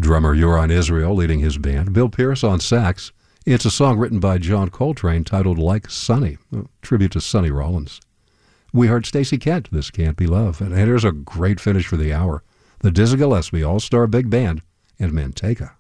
drummer Yoran Israel leading his band, Bill Pierce on sax. It's a song written by John Coltrane titled Like Sonny, a tribute to Sonny Rollins. We heard Stacey Kent, This Can't Be Love, and here's a great finish for the hour. The Dizzy Gillespie All-Star Big Band and Manteca.